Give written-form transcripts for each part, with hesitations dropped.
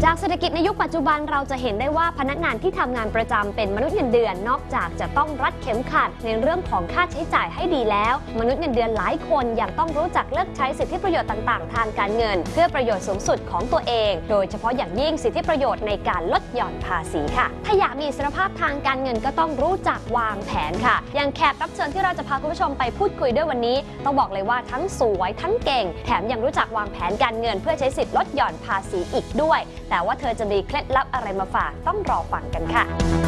จากเศรษฐกิจในยุคปัจจุบันเราจะเห็นได้ว่าพนักงานที่ทำงานประจำเป็นมนุษย์เงินเดือนนอกจากจะต้องรัดเข็มขัดในเรื่องของค่าใช้จ่ายให้ดีแล้วมนุษย์เงินเดือนหลายคนยังต้องรู้จักเลือกใช้สิทธิประโยชน์ต่างๆทางการเงินเพื่อประโยชน์สูงสุดของตัวเองโดยเฉพาะอย่างยิ่งสิทธิประโยชน์ในการลดหย่อนภาษีค่ะถ้าอยากมีอิสรภาพทางการเงินก็ต้องรู้จักวางแผนค่ะอย่างแขกรับเชิญที่เราจะพาคุณผู้ชมไปพูดคุยด้วยวันนี้ต้องบอกเลยว่าทั้งสวยทั้งเก่งแถมยังรู้จักวางแผนการเงินเพื่อใช้สิทธิลดหย่อนภาษีอีกด้วยแต่ว่าเธอจะมีเคล็ดลับอะไรมาฝากต้องรอฟังกันค่ะ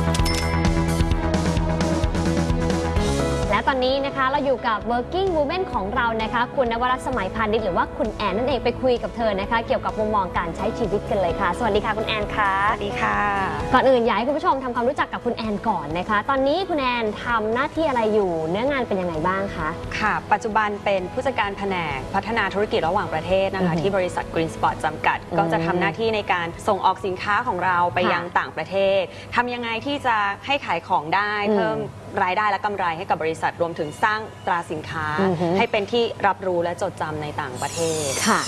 และตอนนี้นะคะเราอยู่กับ working woman ของเรานะคะคุณนวรัตน์สมัยพานิชหรือว่าคุณแอนนั่นเองไปคุยกับเธอนะคะเกี่ยวกับมุมมองการใช้ชีวิตกันเลยค่ะสวัสดีค่ะคุณแอนค่ะสวัสดีค่ะก่อนอื่นอยากให้คุณผู้ชมทำความรู้จักกับคุณแอนก่อนนะคะตอนนี้คุณแอนทำหน้าที่อะไรอยู่เนื้องานเป็นยังไงบ้างคะค่ะปัจจุบันเป็นผู้จัดการแผนกพัฒนาธุรกิจระหว่างประเทศนะคะที่บริษัท Green Spot จำกัดก็จะทำหน้าที่ในการส่งออกสินค้าของเราไปยังต่างประเทศทำยังไงที่จะให้ขายของได้เพิ่มรายได้และกำไรให้กับบริษัทรวมถึงสร้างตราสินค้าให้เป็นที่รับรู้และจดจำในต่างประเทศค่ะ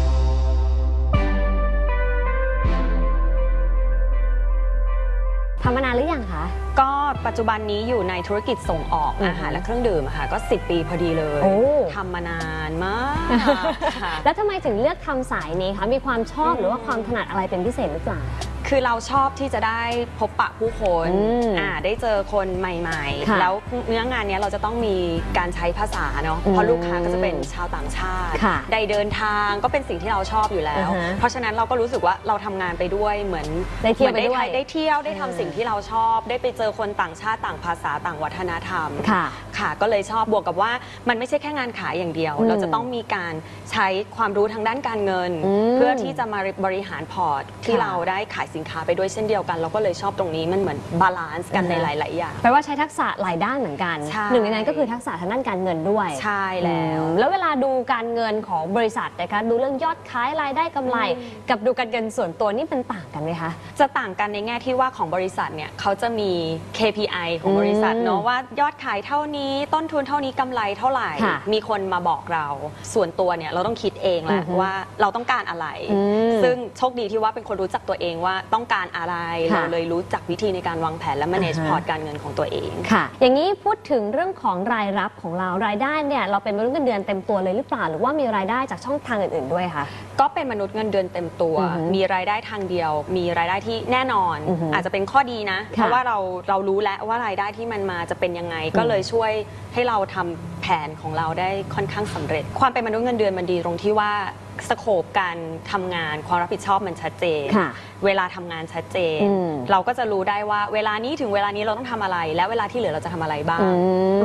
ทำมานานหรือยังคะก็ปัจจุบันนี้อยู่ในธุรกิจส่งออกอาหารและเครื่องดื่มค่ะก็10 ปีพอดีเลยทำมานานมากแล้วทำไมถึงเลือกทำสายนี้คะมีความชอบหรือว่าความถนัดอะไรเป็นพิเศษหรือเปล่าคือเราชอบที่จะได้พบปะผู้คนได้เจอคนใหม่ๆแล้วเนื้องานนี้เราจะต้องมีการใช้ภาษาเนาะเพราะลูกค้าก็จะเป็นชาวต่างชาติได้เดินทางก็เป็นสิ่งที่เราชอบอยู่แล้วเพราะฉะนั้นเราก็รู้สึกว่าเราทำงานไปด้วยเหมือนได้เที่ยวได้ทำสิ่งที่เราชอบได้ไปเจอคนต่างชาติต่างภาษาต่างวัฒนธรรมค่ะก็เลยชอบบวกกับว่ามันไม่ใช่แค่งานขายอย่างเดียวเราจะต้องมีการใช้ความรู้ทางด้านการเงินเพื่อที่จะมาบริหารพอร์ตที่เราได้ขายสินค้าไปด้วยเช่นเดียวกันเราก็เลยชอบตรงนี้มันเหมือนบาลานซ์กันในหลายๆอย่างแปลว่าใช้ทักษะหลายด้านเหมือนกันหนึ่งในนั้นก็คือทักษะทางด้านการเงินด้วยใช่แล้วเวลาดูการเงินของบริษัทนะคะดูเรื่องยอดขายรายได้กำไรกับดูการเงินส่วนตัวนี่เป็นต่างกันไหมคะจะต่างกันในแง่ที่ว่าของบริษัทเนี่ยเขาจะมี KPI ของบริษัทเนาะว่ายอดขายเท่านี้ต้นทุนเท่านี้กำไรเท่าไหร่มีคนมาบอกเราส่วนตัวเนี่ยเราต้องคิดเองแหละว่าเราต้องการอะไรซึ่งโชคดีที่ว่าเป็นคนรู้จักตัวเองว่าต้องการอะไรเราเลยรู้จักวิธีในการวางแผนและ manage พอร์ตการเงินของตัวเองค่ะอย่างนี้พูดถึงเรื่องของรายรับของเรารายได้เนี่ยเราเป็นมนุษย์เงินเดือนเต็มตัวเลยหรือเปล่าหรือว่ามีรายได้จากช่องทางอื่นๆด้วยคะก็เป็นมนุษย์เงินเดือนเต็มตัวมีรายได้ทางเดียวมีรายได้ที่แน่นอนอาจจะเป็นข้อดีนะเพราะว่าเรารู้แล้วว่ารายได้ที่มันมาจะเป็นยังไงก็เลยช่วยให้เราทำแผนของเราได้ค่อนข้างสำเร็จความเป็นมนุษย์เงินเดือนมันดีตรงที่ว่าสโคปการทำงานความรับผิดชอบมันชัดเจนเวลาทำงานชัดเจนเราก็จะรู้ได้ว่าเวลานี้ถึงเวลานี้เราต้องทำอะไรและเวลาที่เหลือเราจะทำอะไรบ้าง